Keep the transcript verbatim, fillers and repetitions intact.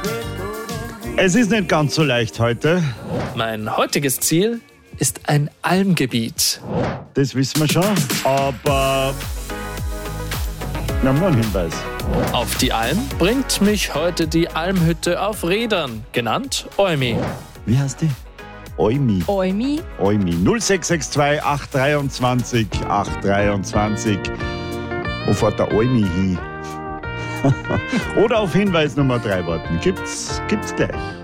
Es ist nicht ganz so leicht heute. Mein heutiges Ziel ist ein Almgebiet. Das wissen wir schon, aber wir haben noch einen Hinweis. Auf die Alm bringt mich heute die Almhütte auf Rädern, genannt Eumi. Wie heißt die? Eumi. Eumi. Eumi. null sechs sechs zwei acht dreiundzwanzig acht dreiundzwanzig. Wo fährt der Eumi hin? Oder auf Hinweis Nummer drei warten. Gibt's, gibt's gleich.